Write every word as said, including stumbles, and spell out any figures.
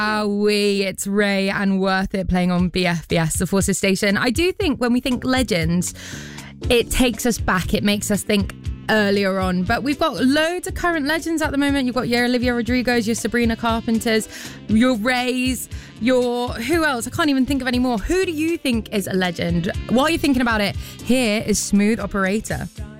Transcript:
We, it's Ray and Worth It playing on B F B S, the Forces station. I do think when we think legends, it takes us back. It makes us think earlier on. But we've got loads of current legends at the moment. You've got your Olivia Rodrigos, your Sabrina Carpenters, your Rays, your... Who else? I can't even think of any more. Who do you think is a legend? While you're thinking about it, here is Smooth Operator.